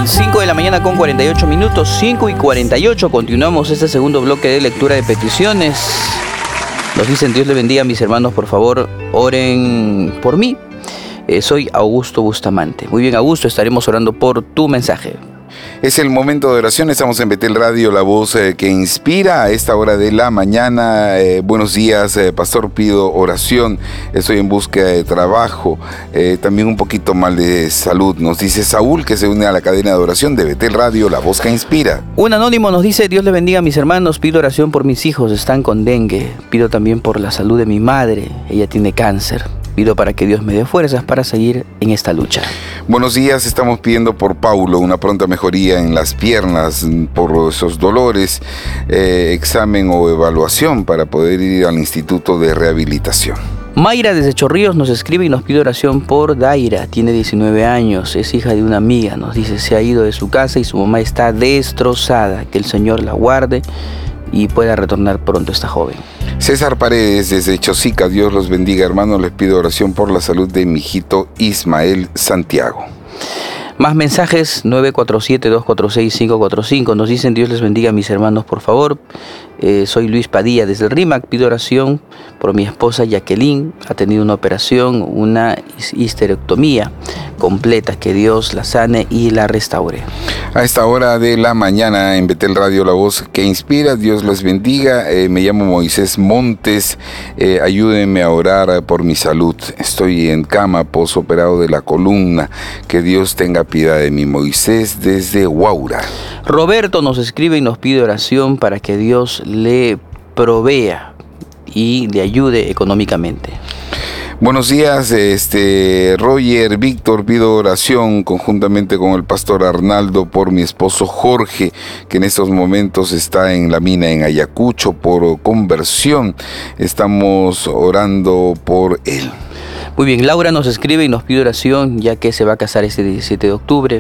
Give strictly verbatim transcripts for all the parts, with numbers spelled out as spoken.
cinco de la mañana con cuarenta y ocho minutos, cinco y cuarenta y ocho. Continuamos este segundo bloque de lectura de peticiones. Nos dicen: Dios le bendiga a mis hermanos, por favor, oren por mí. Eh, soy Augusto Bustamante. Muy bien, Augusto, estaremos orando por tu mensaje. Es el momento de oración, estamos en Betel Radio, la voz eh, que inspira a esta hora de la mañana. Eh, buenos días, eh, pastor, pido oración, estoy en búsqueda de trabajo, eh, también un poquito mal de salud, nos dice Saúl, que se une a la cadena de oración de Betel Radio, la voz que inspira. Un anónimo nos dice: Dios le bendiga a mis hermanos, pido oración por mis hijos, están con dengue, pido también por la salud de mi madre, ella tiene cáncer. Pido para que Dios me dé fuerzas para seguir en esta lucha. Buenos días, estamos pidiendo por Paulo una pronta mejoría en las piernas por esos dolores, eh, examen o evaluación para poder ir al Instituto de Rehabilitación. Mayra desde Chorrillos nos escribe y nos pide oración por Daira, tiene diecinueve años, es hija de una amiga, nos dice: se ha ido de su casa y su mamá está destrozada, que el Señor la guarde y pueda retornar pronto esta joven. César Paredes desde Chosica, Dios los bendiga, hermanos, les pido oración por la salud de mi hijito Ismael Santiago. Más mensajes: nueve cuatro siete, dos cuatro seis, cinco cuatro cinco. Nos dicen: Dios les bendiga a mis hermanos, por favor. Eh, soy Luis Padilla desde el RIMAC. Pido oración por mi esposa Jacqueline. Ha tenido una operación, una histerectomía completa. Que Dios la sane y la restaure. A esta hora de la mañana en Betel Radio, la voz que inspira, Dios les bendiga. Eh, me llamo Moisés Montes. Eh, ayúdenme a orar por mi salud. Estoy en cama, posoperado de la columna. Que Dios tenga piedad de mí. Moisés desde Huaura. Roberto nos escribe y nos pide oración para que Dios le provea y le ayude económicamente. Buenos días, este Roger, Víctor, pido oración conjuntamente con el pastor Arnaldo por mi esposo Jorge, que en estos momentos está en la mina en Ayacucho por conversión. Estamos orando por él. Muy bien, Laura nos escribe y nos pide oración, ya que se va a casar este diecisiete de octubre,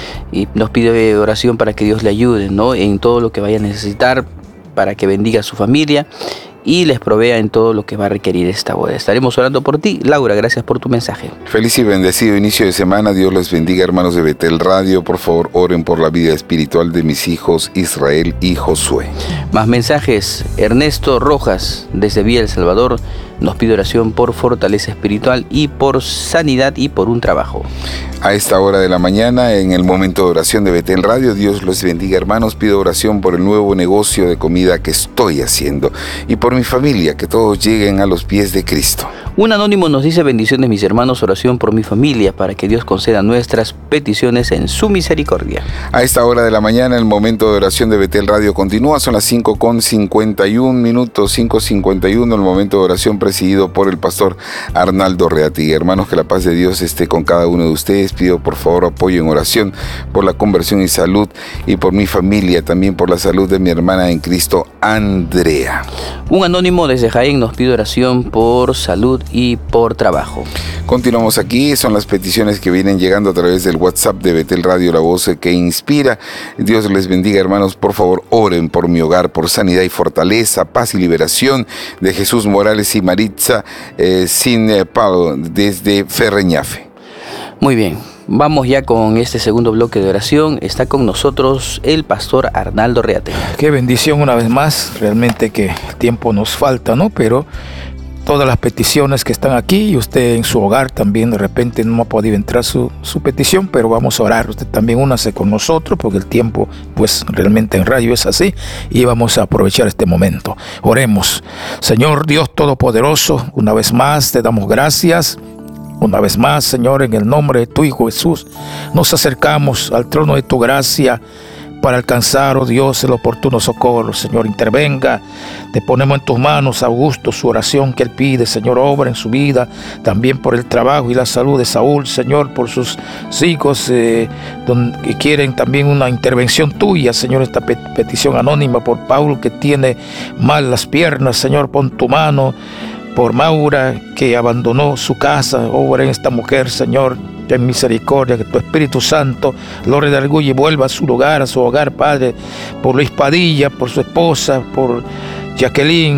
y nos pide oración para que Dios le ayude, ¿no?, en todo lo que vaya a necesitar, para que bendiga a su familia y les provea en todo lo que va a requerir esta boda. Estaremos orando por ti, Laura, gracias por tu mensaje. Feliz y bendecido inicio de semana, Dios les bendiga, hermanos de Betel Radio, por favor oren por la vida espiritual de mis hijos Israel y Josué. Más mensajes: Ernesto Rojas desde Villa El Salvador nos pide oración por fortaleza espiritual y por sanidad y por un trabajo. A esta hora de la mañana, en el momento de oración de Betel Radio, Dios los bendiga, hermanos, pido oración por el nuevo negocio de comida que estoy haciendo y por mi familia, que todos lleguen a los pies de Cristo. Un anónimo nos dice: bendiciones mis hermanos, oración por mi familia, para que Dios conceda nuestras peticiones en su misericordia. A esta hora de la mañana, el momento de oración de Betel Radio continúa, son las cinco con cincuenta y un minutos, cinco cincuenta y uno, el momento de oración presidido por el pastor Arnaldo Reati. Hermanos, que la paz de Dios esté con cada uno de ustedes. Pido por favor apoyo en oración por la conversión y salud y por mi familia, también por la salud de mi hermana en Cristo, Andrea. Un anónimo desde Jaén nos pide oración por salud y por trabajo. Continuamos aquí, son las peticiones que vienen llegando a través del WhatsApp de Betel Radio, la voz que inspira. Dios les bendiga, hermanos, por favor oren por mi hogar, por sanidad y fortaleza, paz y liberación, de Jesús Morales y Maritza eh, Sin eh, Pau desde Ferreñafe. Muy bien, vamos ya con este segundo bloque de oración. Está con nosotros el pastor Arnaldo Reate. Qué bendición una vez más, realmente que tiempo nos falta, ¿no? Pero todas las peticiones que están aquí, y usted en su hogar también de repente no ha podido entrar su, su petición, pero vamos a orar. Usted también únase con nosotros, porque el tiempo pues realmente en radio es así, y vamos a aprovechar este momento. Oremos. Señor Dios Todopoderoso, una vez más te damos gracias. Una vez más, Señor, en el nombre de tu Hijo Jesús, nos acercamos al trono de tu gracia para alcanzar, oh Dios, el oportuno socorro. Señor, intervenga. Te ponemos en tus manos, Augusto, su oración que él pide. Señor, obra en su vida, también por el trabajo y la salud de Saúl. Señor, por sus hijos eh, donde, que quieren también una intervención tuya. Señor, esta petición anónima por Paulo, que tiene mal las piernas. Señor, pon tu mano. Por Maura, que abandonó su casa, obra en esta mujer, Señor, ten misericordia, que tu Espíritu Santo lo redarguye y vuelva a su lugar, a su hogar, Padre. Por Luis Padilla, por su esposa, por Jacqueline,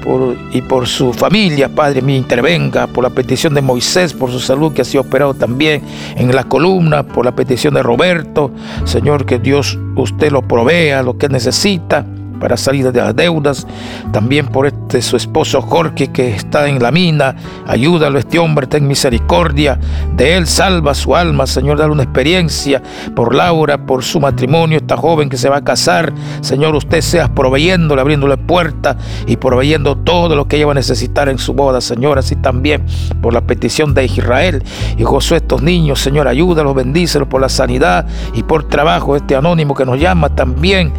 por, y por su familia, Padre mío, intervenga por la petición de Moisés, por su salud que ha sido operado también en la columna, por la petición de Roberto, Señor, que Dios usted lo provea, lo que necesita para salir de las deudas, también por este su esposo Jorge que está en la mina, ayúdalo, este hombre, ten misericordia de él, salva su alma, Señor, dale una experiencia, por Laura, por su matrimonio, esta joven que se va a casar, Señor, usted sea proveyéndole, abriéndole puertas y proveyendo todo lo que ella va a necesitar en su boda, Señor, así también por la petición de Israel y Josué, estos niños, Señor, ayúdalos, bendícelos por la sanidad y por trabajo, este anónimo que nos llama también,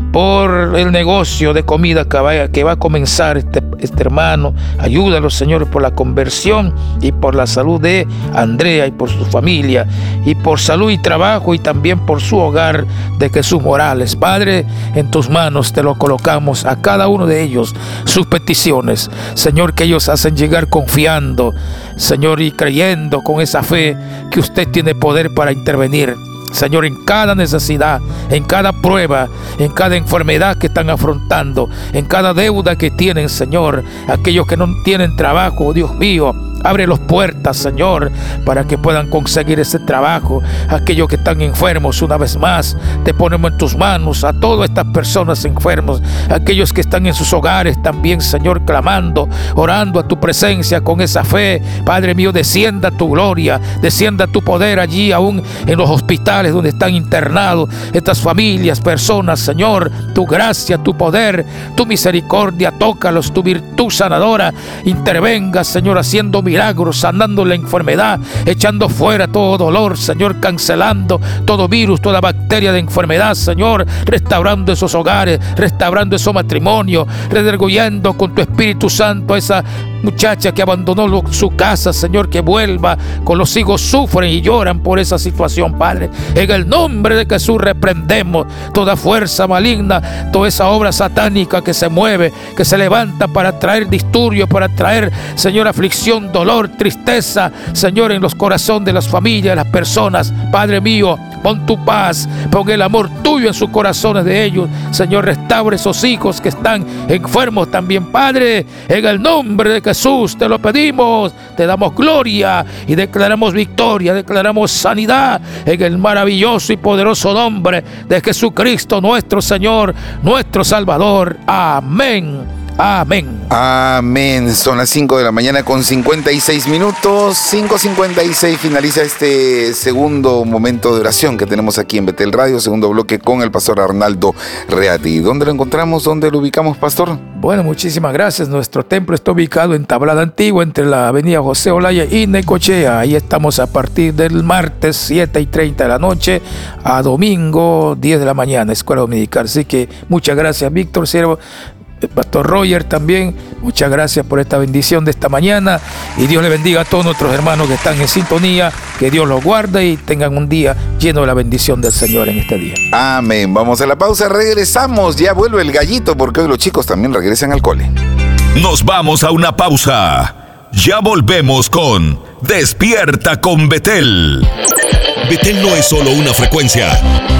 por el negocio de comida que va, que va a comenzar este, este hermano, ayúdalo, Señor, por la conversión y por la salud de Andrea y por su familia y por salud y trabajo y también por su hogar de Jesús Morales. Padre, en tus manos te lo colocamos a cada uno de ellos, sus peticiones, Señor, que ellos hacen llegar confiando, Señor, y creyendo con esa fe que usted tiene poder para intervenir, Señor, en cada necesidad, en cada prueba, en cada enfermedad que están afrontando, en cada deuda que tienen, Señor, aquellos que no tienen trabajo, Dios mío, abre las puertas, Señor, para que puedan conseguir ese trabajo. Aquellos que están enfermos, una vez más, te ponemos en tus manos a todas estas personas enfermos, aquellos que están en sus hogares también, Señor, clamando, orando a tu presencia con esa fe. Padre mío, descienda tu gloria, descienda tu poder allí, aún en los hospitales donde están internados estas familias, personas, Señor, tu gracia, tu poder, tu misericordia, tócalos, tu virtud sanadora, intervenga, Señor, haciendo milagros, sanando la enfermedad, echando fuera todo dolor, Señor, cancelando todo virus, toda bacteria de enfermedad, Señor, restaurando esos hogares, restaurando esos matrimonios, redarguyendo con tu Espíritu Santo a esa muchacha que abandonó su casa, Señor, que vuelva. Con los hijos sufren y lloran por esa situación, Padre. En el nombre de Jesús reprendemos toda fuerza maligna, toda esa obra satánica que se mueve, que se levanta para traer disturbio, para traer, Señor, aflicción, dolor, tristeza, Señor, en los corazones de las familias, de las personas. Padre mío, pon tu paz, pon el amor tuyo en sus corazones de ellos, Señor, restaure esos hijos que están enfermos también, Padre, en el nombre de Jesús te lo pedimos, te damos gloria y declaramos victoria, declaramos sanidad en el maravilloso y poderoso nombre de Jesucristo, nuestro Señor, nuestro Salvador. Amén. Amén. Amén. Son las cinco de la mañana con cincuenta y seis minutos. cinco cincuenta y seis finaliza este segundo momento de oración que tenemos aquí en Betel Radio, segundo bloque con el pastor Arnaldo Reati. ¿Dónde lo encontramos? ¿Dónde lo ubicamos, pastor? Bueno, muchísimas gracias. Nuestro templo está ubicado en Tablada Antigua, entre la avenida José Olaya y Necochea. Ahí estamos a partir del martes siete y treinta de la noche a domingo diez de la mañana, escuela dominical. Así que muchas gracias, Víctor, siervo. El pastor Roger también, muchas gracias por esta bendición de esta mañana y Dios le bendiga a todos nuestros hermanos que están en sintonía, que Dios los guarde y tengan un día lleno de la bendición del Señor en este día. Amén. Vamos a la pausa, regresamos, ya vuelve el gallito porque hoy los chicos también regresan al cole. Nos vamos a una pausa, ya volvemos con Despierta con Betel. Betel no es solo una frecuencia.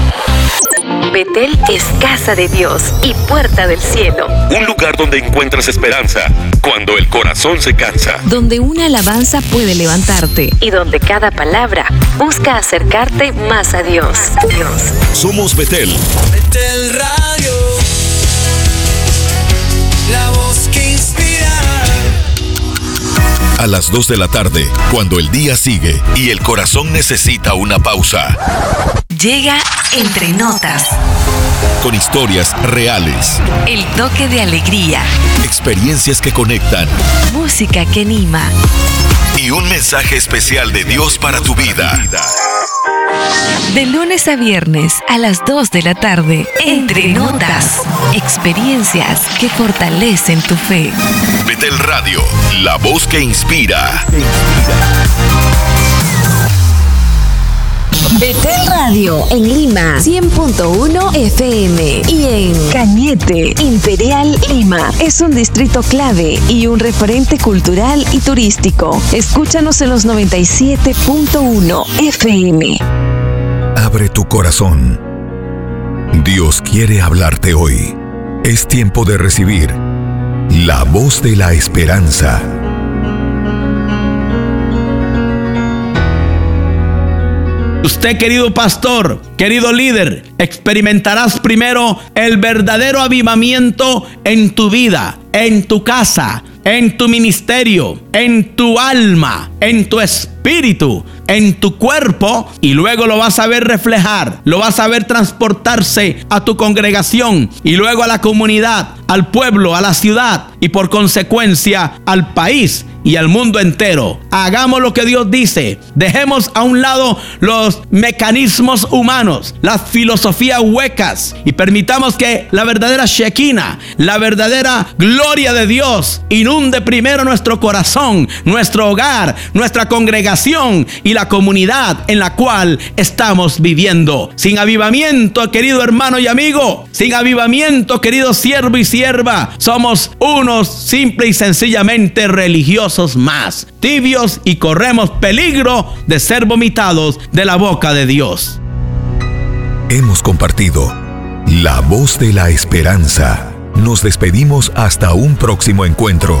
Betel es casa de Dios y puerta del cielo. Un lugar donde encuentras esperanza cuando el corazón se cansa. Donde una alabanza puede levantarte y donde cada palabra busca acercarte más a Dios. Dios. Somos Betel. Betel Radio, la voz que inspira. A las dos de la tarde, cuando el día sigue y el corazón necesita una pausa. Llega Entre Notas. Con historias reales. El toque de alegría. Experiencias que conectan. Música que anima. Y un mensaje especial de Dios para tu vida. De lunes a viernes a las dos de la tarde. Entre Notas. Experiencias que fortalecen tu fe. Betel Radio, la voz que inspira. Betel Radio en Lima, cien punto uno F M, y en Cañete, Imperial Lima. Es un distrito clave y un referente cultural y turístico. Escúchanos en los noventa y siete punto uno F M. Abre tu corazón. Dios quiere hablarte hoy. Es tiempo de recibir La voz de la esperanza. Usted, querido pastor, querido líder, experimentarás primero el verdadero avivamiento en tu vida, en tu casa, en tu ministerio, en tu alma, en tu espíritu, en tu cuerpo, y luego lo vas a ver reflejar, lo vas a ver transportarse a tu congregación y luego a la comunidad, al pueblo, a la ciudad y por consecuencia al país y al mundo entero. Hagamos lo que Dios dice. Dejemos a un lado los mecanismos humanos, las filosofías huecas, y permitamos que la verdadera Shekinah, la verdadera gloria de Dios inunde primero nuestro corazón, nuestro hogar, nuestra congregación y la comunidad en la cual estamos viviendo. Sin avivamiento, querido hermano y amigo, sin avivamiento, querido siervo y sierva, somos unos simple y sencillamente religiosos más, tibios, y corremos peligro de ser vomitados de la boca de Dios. Hemos compartido La Voz de la Esperanza. Nos despedimos hasta un próximo encuentro.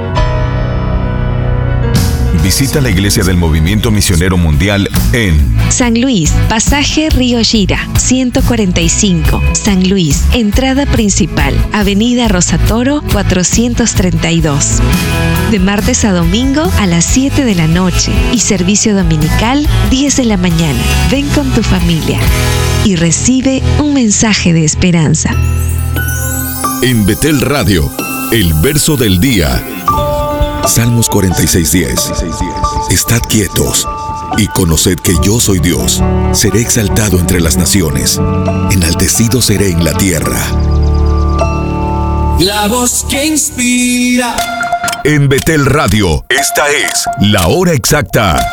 Visita la Iglesia del Movimiento Misionero Mundial en San Luis, pasaje Río Gira, ciento cuarenta y cinco, San Luis, entrada principal, Avenida Rosatoro, cuatrocientos treinta y dos. De martes a domingo a las siete de la noche y servicio dominical diez de la mañana. Ven con tu familia y recibe un mensaje de esperanza. En Betel Radio, el verso del día. Salmos cuarenta y seis diez. Estad quietos y conoced que yo soy Dios. Seré exaltado entre las naciones, enaltecido seré en la tierra. La voz que inspira. En Betel Radio, esta es la hora exacta.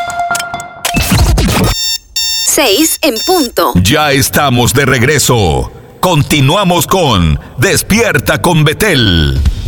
Seis en punto. Ya estamos de regreso. Continuamos con Despierta con Betel.